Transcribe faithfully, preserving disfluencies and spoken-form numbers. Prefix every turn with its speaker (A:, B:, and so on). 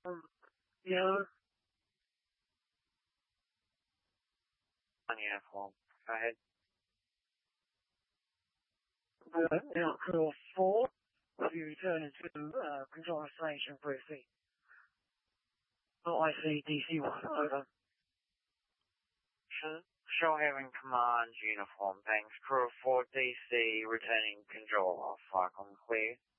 A: Um, yeah.
B: On uniform. Go ahead.
A: Uh, now, Crew four, will you return to uh, control installation for C? Oh, I see D C one, over.
B: Show having command uniform. Thanks. Crew four D C returning control off. Flight on clear.